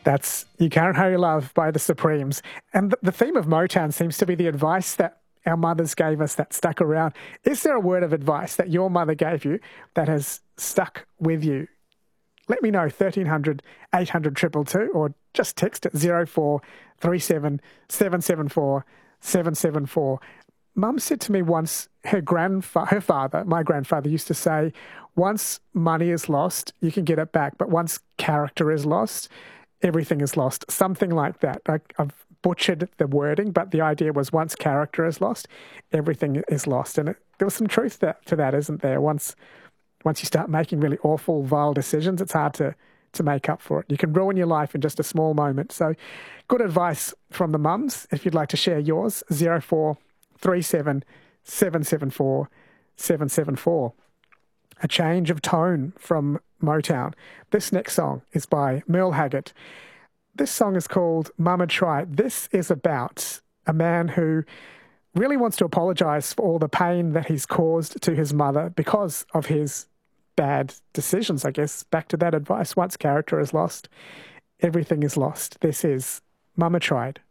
That's You Can't Hurry Love by the Supremes. And the theme of Motown seems to be the advice that our mothers gave us that stuck around. Is there a word of advice that your mother gave you that has stuck with you? Let me know, 1300 800 222, or just text at 0437 774 774. Mum said to me once, her father, my grandfather, used to say, once money is lost, you can get it back, but once character is lost, everything is lost. Something like that. I've butchered the wording, but the idea was once character is lost, everything is lost. And there was some truth to that, isn't there? Once you start making really awful, vile decisions, it's hard to make up for it. You can ruin your life in just a small moment. So good advice from the mums. If you'd like to share yours, 0437 774 774. A change of tone from Motown. This next song is by Merle Haggard. This song is called Mama Tried. This is about a man who really wants to apologise for all the pain that he's caused to his mother because of his bad decisions, I guess. Back to that advice. Once character is lost, everything is lost. This is Mama Tried.